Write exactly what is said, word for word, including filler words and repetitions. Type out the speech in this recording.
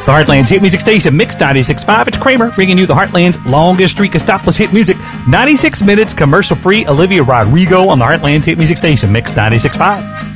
The Heartland's hit music station, Mix ninety-six point five. It's Kramer bringing you the Heartland's longest streak of stopless hit music. ninety-six minutes commercial-free. Olivia Rodrigo on the Heartland's hit music station, Mix ninety-six point five.